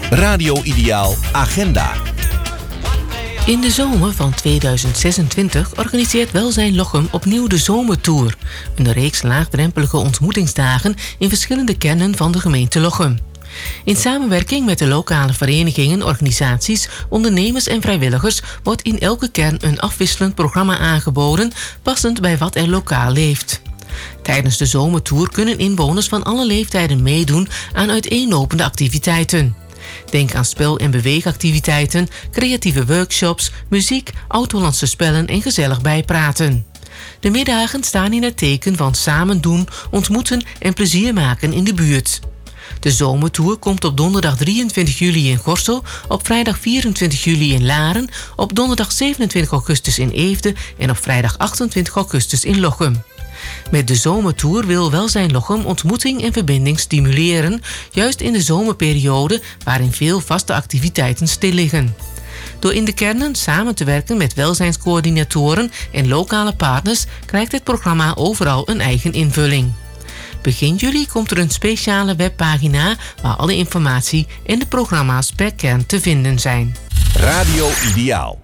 Radio Ideaal Agenda. In de zomer van 2026 organiseert Welzijn Lochem opnieuw de Zomertour. Een reeks laagdrempelige ontmoetingsdagen in verschillende kernen van de gemeente Lochem. In samenwerking met de lokale verenigingen, organisaties, ondernemers en vrijwilligers wordt in elke kern een afwisselend programma aangeboden, passend bij wat er lokaal leeft. Tijdens de Zomertour kunnen inwoners van alle leeftijden meedoen aan uiteenlopende activiteiten. Denk aan spel- en beweegactiviteiten, creatieve workshops, muziek, oud-Hollandse spellen en gezellig bijpraten. De middagen staan in het teken van samen doen, ontmoeten en plezier maken in de buurt. De Zomertour komt op donderdag 23 juli in Gorssel, op vrijdag 24 juli in Laren, op donderdag 27 augustus in Eefde en op vrijdag 28 augustus in Lochem. Met de Zomertour wil Welzijn Lochem ontmoeting en verbinding stimuleren, juist in de zomerperiode waarin veel vaste activiteiten stil liggen. Door in de kernen samen te werken met welzijnscoördinatoren en lokale partners krijgt het programma overal een eigen invulling. Begin juli komt er een speciale webpagina waar alle informatie en de programma's per kern te vinden zijn. Radio Ideaal.